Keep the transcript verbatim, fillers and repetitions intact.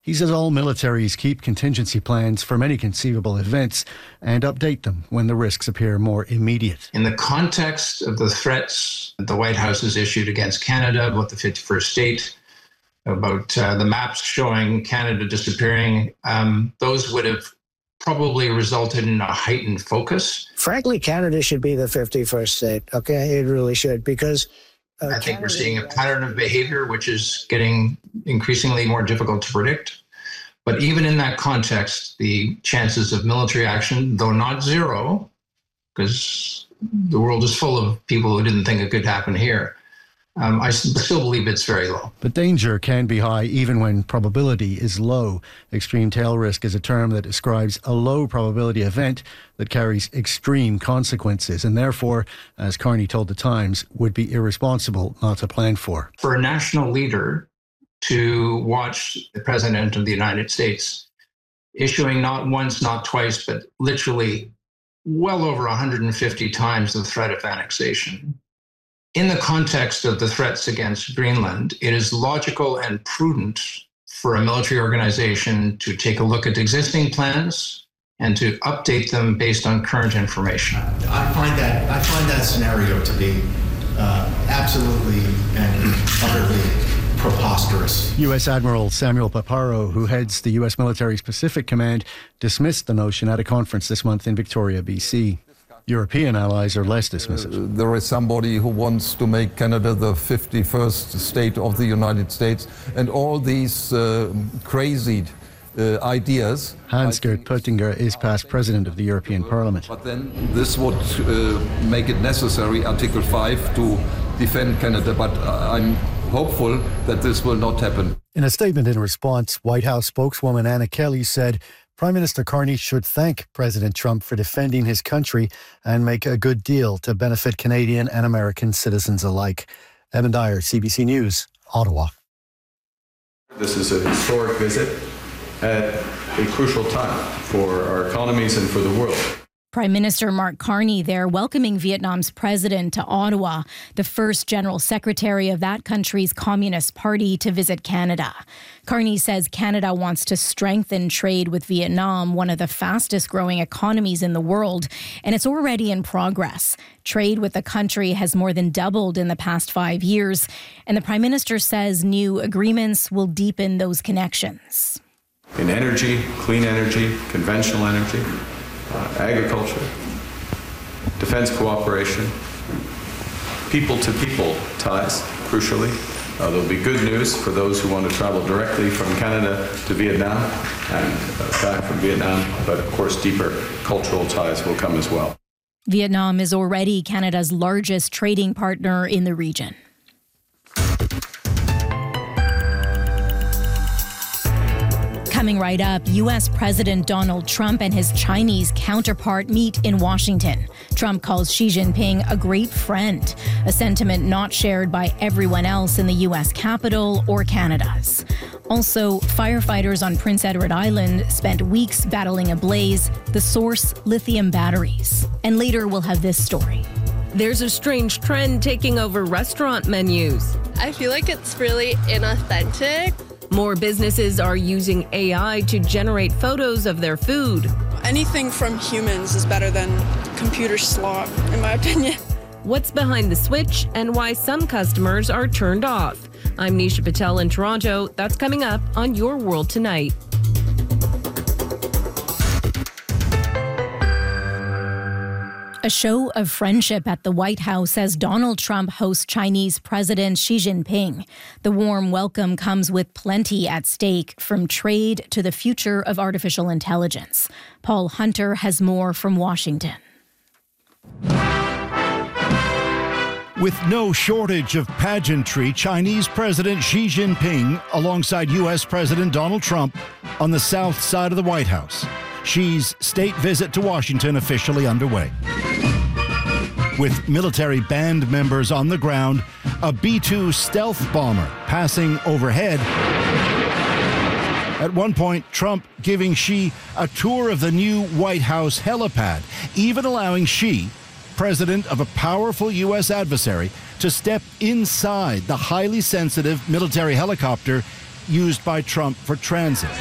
He says all militaries keep contingency plans for many conceivable events and update them when the risks appear more immediate. In the context of the threats that the White House has issued against Canada about the fifty-first state, about uh, the maps showing Canada disappearing, um, those would have probably resulted in a heightened focus. Frankly, Canada should be the fifty-first state, okay? It really should, because Uh, I think we're seeing a pattern of behavior which is getting increasingly more difficult to predict. But even in that context, the chances of military action, though not zero, because the world is full of people who didn't think it could happen here, um, I still believe it's very low. But danger can be high even when probability is low. Extreme tail risk is a term that describes a low probability event that carries extreme consequences and therefore, as Carney told The Times, would be irresponsible not to plan for. For a national leader to watch the President of the United States issuing not once, not twice, but literally well over one hundred fifty times the threat of annexation, in the context of the threats against Greenland, it is logical and prudent for a military organization to take a look at existing plans and to update them based on current information. I find that I find that scenario to be uh, absolutely and utterly preposterous. U S Admiral Samuel Paparo, who heads the U S military's Pacific Command, dismissed the notion at a conference this month in Victoria, B C. European allies are less dismissive. Uh, there is somebody who wants to make Canada the fifty-first state of the United States, and all these uh, crazy uh, ideas. Hans-Gert Pöttinger is past president of the European Parliament. But then this would uh, make it necessary, Article five, to defend Canada, but I'm hopeful that this will not happen. In a statement in response, White House spokeswoman Anna Kelly said Prime Minister Carney should thank President Trump for defending his country and make a good deal to benefit Canadian and American citizens alike. Evan Dyer, C B C News, Ottawa. This is a historic visit at a crucial time for our economies and for the world. Prime Minister Mark Carney there welcoming Vietnam's president to Ottawa, the first general secretary of that country's Communist Party to visit Canada. Carney says Canada wants to strengthen trade with Vietnam, one of the fastest growing economies in the world, and it's already in progress. Trade with the country has more than doubled in the past five years, and the Prime Minister says new agreements will deepen those connections. In energy, clean energy, conventional energy, Uh, agriculture, defense cooperation, people-to-people ties, crucially. Uh, there'll be good news for those who want to travel directly from Canada to Vietnam and uh, back from Vietnam, but of course deeper cultural ties will come as well. Vietnam is already Canada's largest trading partner in the region. Coming right up, U S President Donald Trump and his Chinese counterpart meet in Washington. Trump calls Xi Jinping a great friend, a sentiment not shared by everyone else in the U S Capitol or Canada's. Also, firefighters on Prince Edward Island spent weeks battling a blaze, the source lithium batteries. And later we'll have this story. There's a strange trend taking over restaurant menus. I feel like it's really inauthentic. More businesses are using A I to generate photos of their food. Anything from humans is better than computer slop, in my opinion. What's behind the switch and why some customers are turned off? I'm Nisha Patel in Toronto. That's coming up on Your World Tonight. A show of friendship at the White House as Donald Trump hosts Chinese President Xi Jinping. The warm welcome comes with plenty at stake, from trade to the future of artificial intelligence. Paul Hunter has more from Washington. With no shortage of pageantry, Chinese President Xi Jinping alongside U S President Donald Trump on the south side of the White House. Xi's state visit to Washington officially underway. With military band members on the ground, a B two stealth bomber passing overhead. At one point, Trump giving Xi a tour of the new White House helipad, even allowing Xi, president of a powerful U S adversary, to step inside the highly sensitive military helicopter used by Trump for transit.